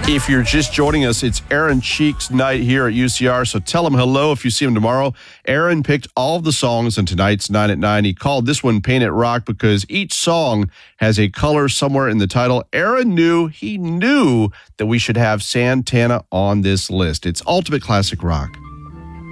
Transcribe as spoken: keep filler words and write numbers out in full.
If you're just joining us, it's Aaron Cheek's night here at U C R, so tell him hello if you see him tomorrow. Aaron picked all of the songs in tonight's nine at nine. He called this one Paint It Rock because each song has a color somewhere in the title. Aaron knew, he knew that we should have Santana on this list. It's ultimate classic rock.